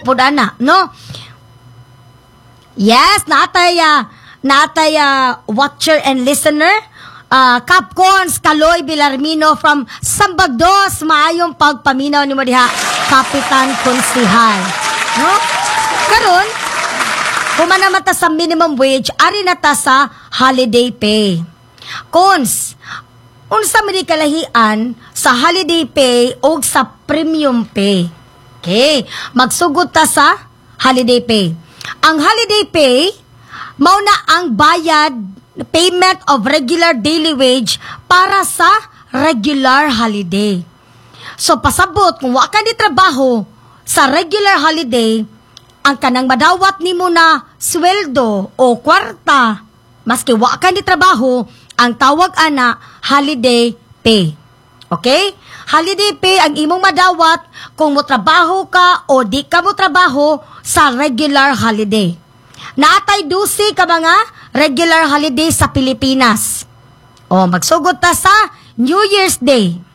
pudana, no? Yes, natay watcher and listener. Capcons, Kaloy Bilarmino from Sambagdos. Maayong pagpaminaw ni mo diha, Kapitan Konsihal. No? Karon, kumana mata sa minimum wage, ari na ta sa holiday pay. Cons, unsa man di kalahian sa holiday pay o sa premium pay. Okay, magsugod ta sa holiday pay. Ang holiday pay, mao na ang bayad, payment of regular daily wage para sa regular holiday. So, pasabot, kung wa ka di trabaho sa regular holiday, ang kanang madawat nimo na sweldo o kwarta, maski wa ka di trabaho, ang tawag ana holiday pay. Okay? Holiday pay ang imong madawat kung mo trabaho ka o di ka mo trabaho sa regular holiday. Naatay 12 ka mga regular holiday sa Pilipinas. O magsugod ta sa New Year's Day.